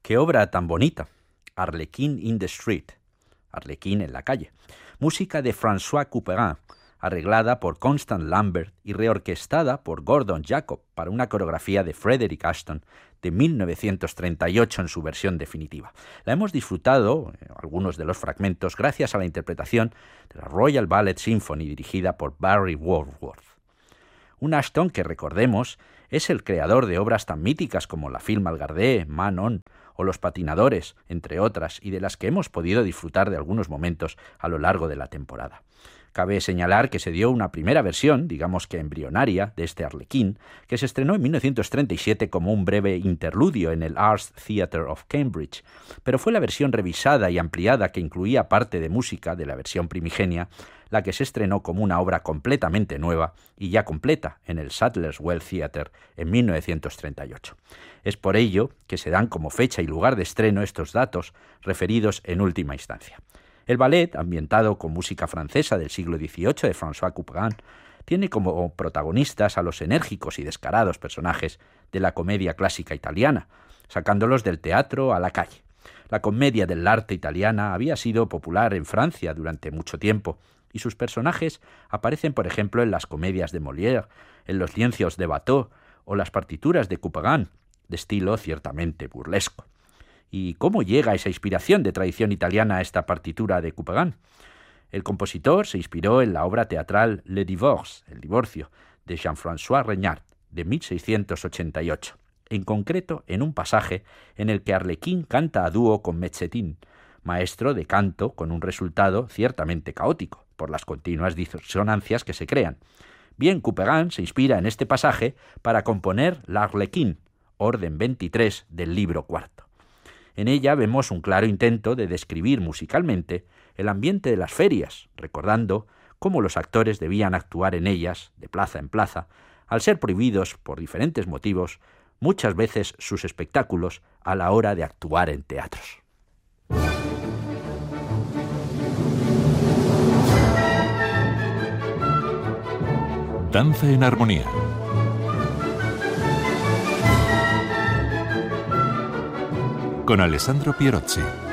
¡Qué obra tan bonita! Arlequín in the Street, Arlequín en la calle. Música de François Couperin, arreglada por Constant Lambert y reorquestada por Gordon Jacob para una coreografía de Frederick Ashton de 1938 en su versión definitiva. La hemos disfrutado, algunos de los fragmentos, gracias a la interpretación de la Royal Ballet Symphony dirigida por Barry Wordsworth. Un Ashton que, recordemos, es el creador de obras tan míticas como La Fille Malgardée, Manon o Los Patinadores, entre otras, y de las que hemos podido disfrutar de algunos momentos a lo largo de la temporada. Cabe señalar que se dio una primera versión, digamos que embrionaria, de este Arlequín, que se estrenó en 1937 como un breve interludio en el Arts Theatre of Cambridge, pero fue la versión revisada y ampliada que incluía parte de música de la versión primigenia, la que se estrenó como una obra completamente nueva y ya completa en el Sadler's Wells Theatre en 1938. Es por ello que se dan como fecha y lugar de estreno estos datos referidos en última instancia. El ballet, ambientado con música francesa del siglo XVIII de François Couperin, tiene como protagonistas a los enérgicos y descarados personajes de la comedia clásica italiana, sacándolos del teatro a la calle. La comedia dell'arte italiana había sido popular en Francia durante mucho tiempo, y sus personajes aparecen, por ejemplo, en las comedias de Molière, en los lienzos de Watteau o las partituras de Couperin, de estilo ciertamente burlesco. ¿Y cómo llega esa inspiración de tradición italiana a esta partitura de Couperin? El compositor se inspiró en la obra teatral Le Divorce, El divorcio, de Jean-François Regnard, de 1688, en concreto en un pasaje en el que Arlequín canta a dúo con Metzetin, maestro de canto con un resultado ciertamente caótico, por las continuas disonancias que se crean. Bien, Couperin se inspira en este pasaje para componer l'Arlequín, orden 23 del libro cuarto. En ella vemos un claro intento de describir musicalmente el ambiente de las ferias, recordando cómo los actores debían actuar en ellas, de plaza en plaza, al ser prohibidos, por diferentes motivos, muchas veces sus espectáculos a la hora de actuar en teatros. Danza en armonía. Con Alessandro Pierozzi.